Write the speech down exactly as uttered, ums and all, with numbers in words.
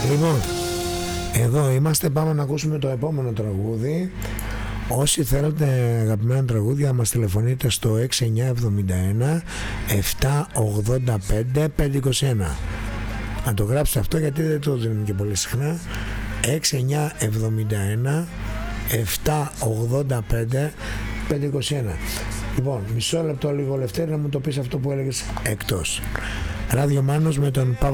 Λοιπόν, εδώ είμαστε, πάμε να ακούσουμε το επόμενο τραγούδι. Όσοι θέλετε αγαπημένα τραγούδια μας τηλεφωνείτε στο έξι εννιά εβδομήντα ένα επτακόσια ογδόντα πέντε πεντακόσια είκοσι ένα. Να το γράψετε αυτό γιατί δεν το δίνουμε και πολύ συχνά. έξι εννιά εβδομήντα ένα επτακόσια ογδόντα πέντε πεντακόσια είκοσι ένα. Λοιπόν, μισό λεπτό λίγο Λευτέρη να μου το πεις αυτό που έλεγες εκτός. Ράδιο Μάνος με τον Παύλο